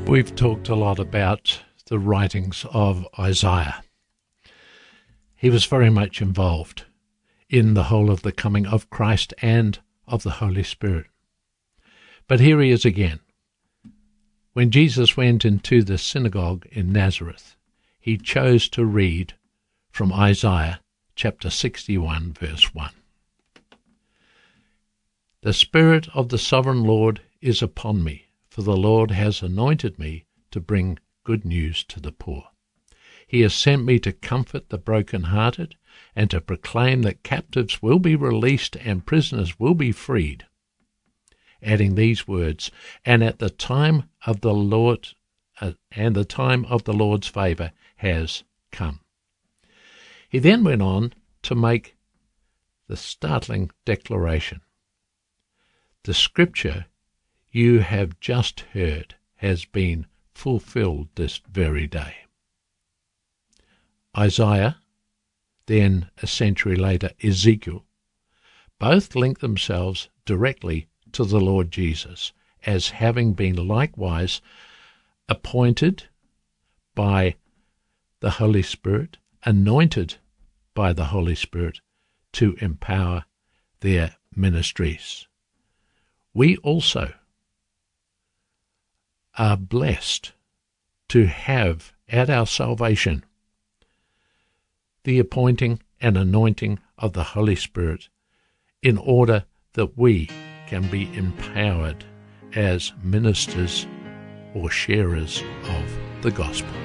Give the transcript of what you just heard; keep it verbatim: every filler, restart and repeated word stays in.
We've talked a lot about the writings of Isaiah. He was very much involved in the whole of the coming of Christ and of the Holy Spirit. But here he is again. When Jesus went into the synagogue in Nazareth, he chose to read from Isaiah chapter sixty-one, verse one. The Spirit of the Sovereign Lord is upon me, for the Lord has anointed me to bring good news to the poor. He has sent me to comfort the broken-hearted and to proclaim that captives will be released and prisoners will be freed. Adding these words, and at the time of the Lord, uh, and the time of the Lord's favour has come. He then went on to make the startling declaration. The scripture you have just heard has been fulfilled this very day. Isaiah, then a century later Ezekiel, both link themselves directly to the Lord Jesus as having been likewise appointed by the Holy Spirit, anointed by the Holy Spirit to empower their ministries. We also are blessed to have at our salvation the appointing and anointing of the Holy Spirit in order that we can be empowered as ministers or sharers of the gospel.